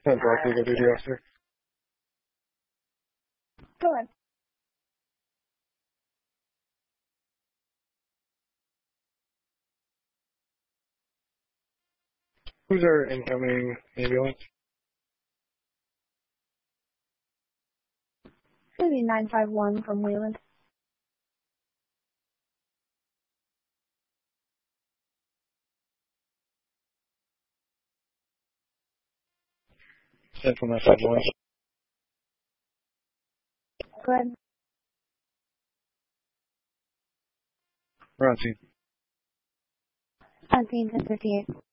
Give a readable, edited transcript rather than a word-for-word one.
Dorothy, the duty officer. Go ahead. Who's our incoming ambulance? It's going to be 951 from Wayland. Central 951. Go ahead. We're on scene. On scene 1058.